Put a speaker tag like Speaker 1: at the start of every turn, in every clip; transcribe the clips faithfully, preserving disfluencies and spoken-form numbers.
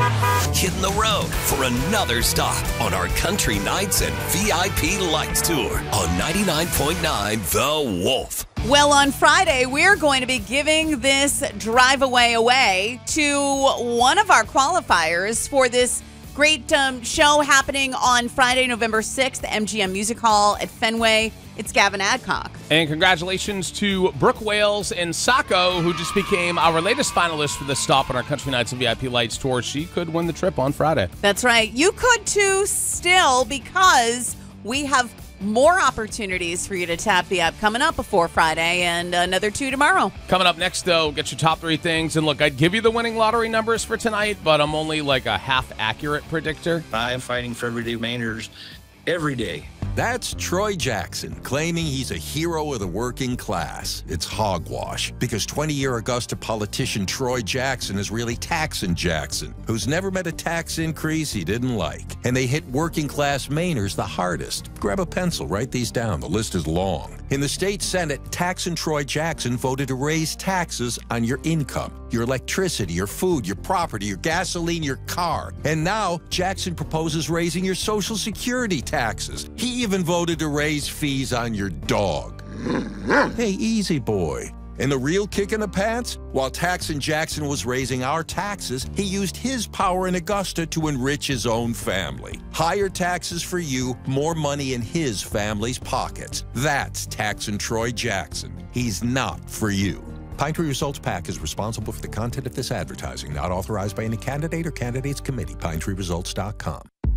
Speaker 1: hitting the road for another stop on our Country Nights and V I P Lights Tour on ninety-nine point nine The Wolf.
Speaker 2: Well, on Friday, we're going to be giving this drive away away to one of our qualifiers for this great um, show happening on Friday, November sixth, M G M Music Hall at Fenway. It's Gavin Adcock.
Speaker 3: And congratulations to Brooke Wales and Sacco, who just became our latest finalist for the stop on our Country Nights and V I P Lights Tour. She could win the trip on Friday.
Speaker 2: That's right. You could too still, because we have more opportunities for you to tap the app coming up before Friday, and another two tomorrow.
Speaker 3: Coming up next, though, get your top three things. And look, I'd give you the winning lottery numbers for tonight, but I'm only like a half-accurate predictor.
Speaker 4: I am fighting for everyday Mainers every day.
Speaker 5: That's Troy Jackson, claiming he's a hero of the working class. It's hogwash, because twenty-year Augusta politician Troy Jackson is really Taxin' Jackson, who's never met a tax increase he didn't like. And they hit working class Mainers the hardest. Grab a pencil, write these down. The list is long. In the state Senate, Taxin' Troy Jackson voted to raise taxes on your income, your electricity, your food, your property, your gasoline, your car. And now Jackson proposes raising your Social Security taxes. He even voted to raise fees on your dog. Hey, easy boy. And the real kick in the pants? While Taxin' Jackson was raising our taxes, he used his power in Augusta to enrich his own family. Higher taxes for you, more money in his family's pockets. That's Taxin' Troy Jackson. He's not for you. Pine Tree Results PAC is responsible for the content of this advertising, not authorized by any candidate or candidates committee. Pine Tree Results dot com.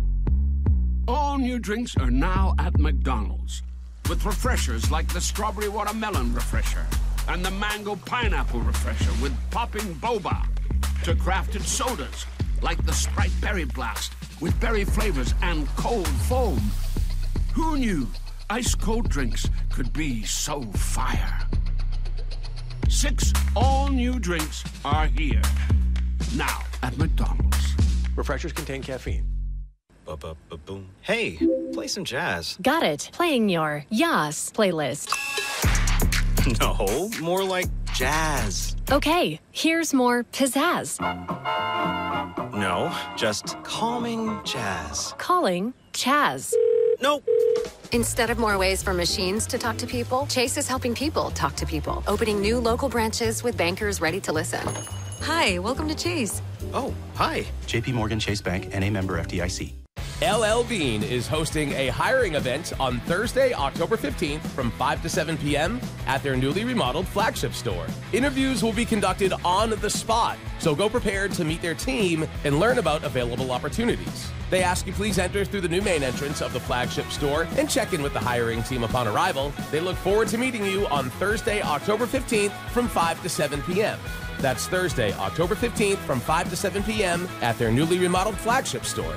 Speaker 6: All new drinks are now at McDonald's, with refreshers like the Strawberry Watermelon Refresher and the Mango Pineapple Refresher with popping boba, to crafted sodas like the Sprite Berry Blast with berry flavors and cold foam. Who knew ice-cold drinks could be so fire? Six all-new drinks are here, now at McDonald's.
Speaker 7: Refreshers contain caffeine.
Speaker 8: Ba-ba-ba-boom. Hey, play some jazz.
Speaker 9: Got it. Playing your Yas playlist.
Speaker 8: No, more like jazz.
Speaker 9: Okay, here's more pizzazz.
Speaker 8: No, just calming jazz.
Speaker 9: Calling Chaz.
Speaker 8: Nope.
Speaker 10: Instead of more ways for machines to talk to people, Chase is helping people talk to people, opening new local branches with bankers ready to listen. Hi, welcome to Chase.
Speaker 8: Oh, hi.
Speaker 11: J P Morgan Chase Bank, N A member F D I C.
Speaker 3: L L Bean is hosting a hiring event on Thursday, October fifteenth from five to seven p.m. at their newly remodeled flagship store. Interviews will be conducted on the spot, so go prepared to meet their team and learn about available opportunities. They ask you please enter through the new main entrance of the flagship store and check in with the hiring team upon arrival. They look forward to meeting you on Thursday, October fifteenth from five to seven p.m. That's Thursday, October fifteenth from five to seven p.m. at their newly remodeled flagship store.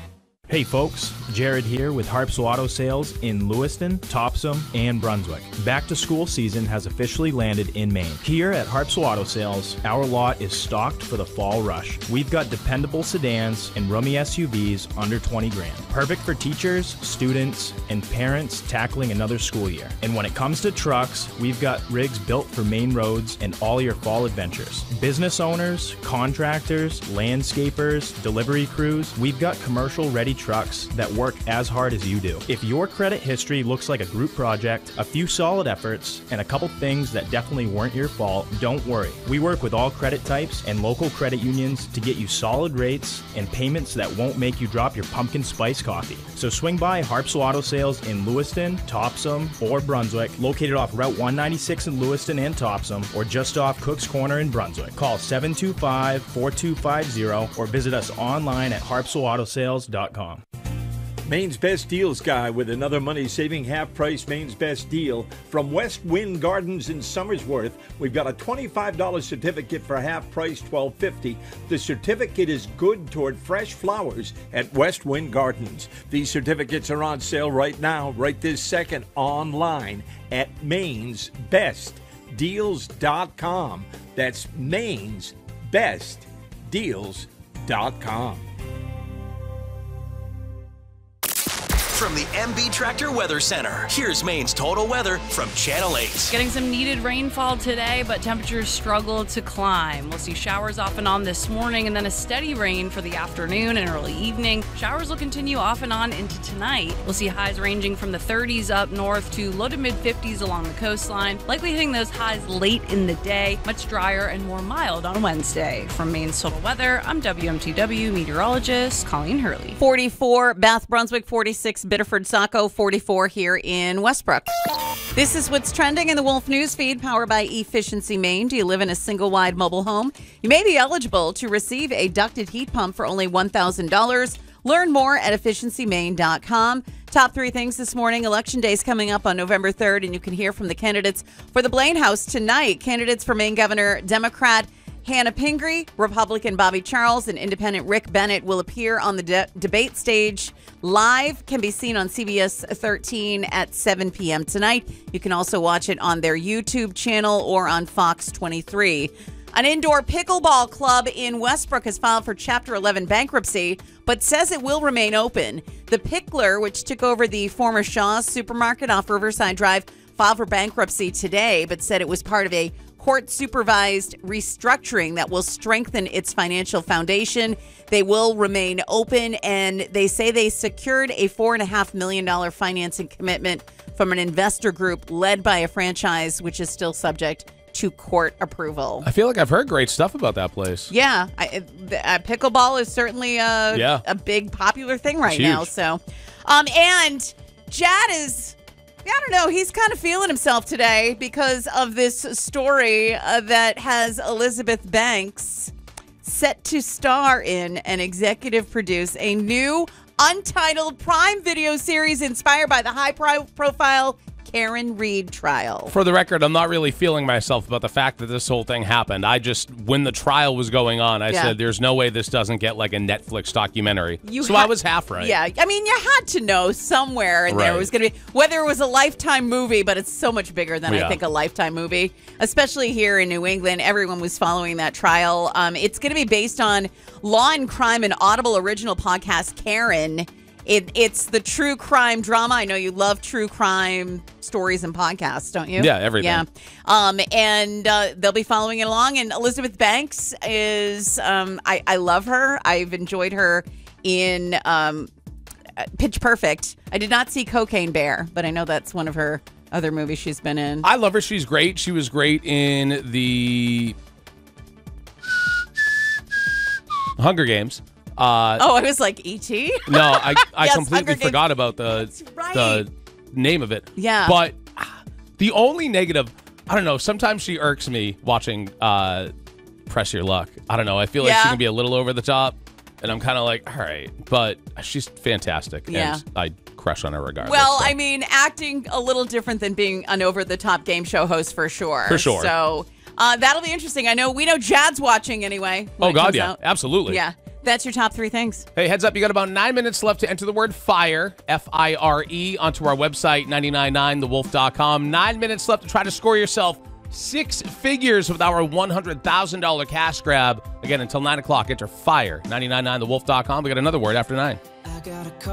Speaker 12: Hey folks, Jared here with Harpswell Auto Sales in Lewiston, Topsom, and Brunswick. Back to school season has officially landed in Maine. Here at Harpswell Auto Sales, our lot is stocked for the fall rush. We've got dependable sedans and roomy S U Vs under twenty grand. Perfect for teachers, students, and parents tackling another school year. And when it comes to trucks, we've got rigs built for main roads and all your fall adventures. Business owners, contractors, landscapers, delivery crews, we've got commercial ready trucks that work as hard as you do. If your credit history looks like a group project, a few solid efforts, and a couple things that definitely weren't your fault, don't worry. We work with all credit types and local credit unions to get you solid rates and payments that won't make you drop your pumpkin spice coffee. So swing by Harpswell Auto Sales in Lewiston, Topsom, or Brunswick, located off Route one ninety-six in Lewiston and Topsom, or just off Cook's Corner in Brunswick. Call seven two five, four two five zero or visit us online at harpswell auto sales dot com.
Speaker 13: Maine's Best Deals Guy with another money-saving half-price Maine's Best Deal from West Wind Gardens in Somersworth. We've got a twenty-five dollars certificate for half price, twelve fifty. The certificate is good toward fresh flowers at West Wind Gardens. These certificates are on sale right now, right this second, online at Maine's Best Deals dot com. That's Maine's Best Deals dot com.
Speaker 1: From the M B Tractor Weather Center, here's Maine's total weather from Channel eight.
Speaker 14: Getting some needed rainfall today, but temperatures struggle to climb. We'll see showers off and on this morning and then a steady rain for the afternoon and early evening. Showers will continue off and on into tonight. We'll see highs ranging from the thirties up north to low to mid fifties along the coastline, likely hitting those highs late in the day. Much drier and more mild on Wednesday. From Maine's total weather, I'm W M T W meteorologist Colleen Hurley.
Speaker 2: forty-four Bath Brunswick, forty-six Biddeford Saco, forty-four here in Westbrook. This is what's trending in the Wolf News feed, powered by Efficiency Maine. Do you live in a single-wide mobile home? You may be eligible to receive a ducted heat pump for only one thousand dollars. Learn more at efficiency maine dot com. Top three things this morning. Election Day is coming up on November third, and you can hear from the candidates for the Blaine House tonight. Candidates for Maine Governor, Democrat Hannah Pingree, Republican Bobby Charles, and Independent Rick Bennett will appear on the de- debate stage live. Can be seen on C B S thirteen at seven p.m. tonight. You can also watch it on their YouTube channel or on Fox twenty-three. An indoor pickleball club in Westbrook has filed for Chapter eleven bankruptcy, but says it will remain open. The Pickler, which took over the former Shaw's supermarket off Riverside Drive, filed for bankruptcy today, but said it was part of a court-supervised restructuring that will strengthen its financial foundation. They will remain open, and they say they secured a four point five million dollars financing commitment from an investor group led by a franchise, which is still subject to court approval.
Speaker 3: I feel like I've heard great stuff about that place.
Speaker 2: Yeah, I, the, uh, pickleball is certainly a,
Speaker 3: yeah.
Speaker 2: a big popular thing right
Speaker 3: It's
Speaker 2: now.
Speaker 3: huge.
Speaker 2: So, um, and Jad is, I don't know, he's kind of feeling himself today because of this story uh, that has Elizabeth Banks set to star in and executive produce a new untitled Prime Video series inspired by the high-profile Karen Reed trial.
Speaker 3: For the record, I'm not really feeling myself about the fact that this whole thing happened. I just, when the trial was going on, I
Speaker 2: Yeah.
Speaker 3: said, there's no way this doesn't get like a Netflix documentary.
Speaker 2: You
Speaker 3: so
Speaker 2: ha-
Speaker 3: I was half right.
Speaker 2: Yeah, I mean, you had to know somewhere in there
Speaker 3: Right.
Speaker 2: it was going to be, whether it was a Lifetime movie, but it's so much bigger than I
Speaker 3: Yeah.
Speaker 2: think a Lifetime movie, especially here in New England. Everyone was following that trial. Um, it's going to be based on Law and Crime and Audible original podcast, Karen. It, it's the true crime drama. I know you love true crime stories and podcasts, don't you?
Speaker 3: Yeah, everything.
Speaker 2: Yeah. Um, and uh, they'll be following it along. And Elizabeth Banks is, um, I, I love her. I've enjoyed her in um, Pitch Perfect. I did not see Cocaine Bear, but I know that's one of her other movies she's been in.
Speaker 3: I love her. She's great. She was great in the Hunger Games. Uh,
Speaker 2: oh, I was like, E T?
Speaker 3: No, I, I
Speaker 2: Yes,
Speaker 3: completely
Speaker 2: Hunger Games.
Speaker 3: forgot about the
Speaker 2: right.
Speaker 3: the name of it.
Speaker 2: Yeah.
Speaker 3: But ah, the only negative, I don't know, sometimes she irks me watching uh, Press Your Luck. I don't know. I feel like
Speaker 2: Yeah.
Speaker 3: she can be a little over the top, and I'm kind of like, all right. But she's fantastic,
Speaker 2: Yeah.
Speaker 3: and I crush on her regardless.
Speaker 2: Well,
Speaker 3: so.
Speaker 2: I mean, acting a little different than being an over-the-top game show host for sure.
Speaker 3: For sure.
Speaker 2: So uh, that'll be interesting. I know we know Jad's watching anyway. when
Speaker 3: Oh,
Speaker 2: it
Speaker 3: God,
Speaker 2: comes
Speaker 3: yeah.
Speaker 2: out.
Speaker 3: Absolutely.
Speaker 2: Yeah. That's your top three things.
Speaker 3: Hey, heads up, you got about nine minutes left to enter the word FIRE, F I R E, onto our website, nine nine nine the wolf dot com. Nine minutes left to try to score yourself six figures with our one hundred thousand dollars cash grab. Again, until nine o'clock, enter FIRE, nine nine nine the wolf dot com. We got another word after nine.